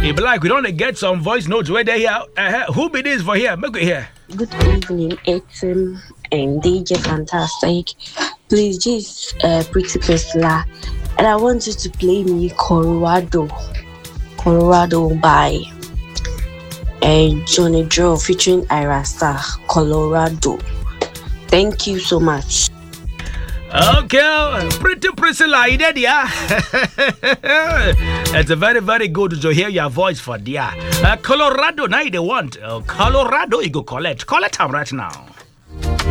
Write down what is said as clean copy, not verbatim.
If like we don't get some voice notes where they here, who be this for here? Make it here. Good evening, it's and DJ Fantastic. Please, just Pretty Priscilla, and I want you to play me Colorado by Johnny Joe featuring Ira Star. Colorado. Thank you so much. Okay, Pretty Priscilla, you there, yeah? It's a very, very good to hear your voice for dear. Colorado, now you want. Colorado, you go collect. Call it right now.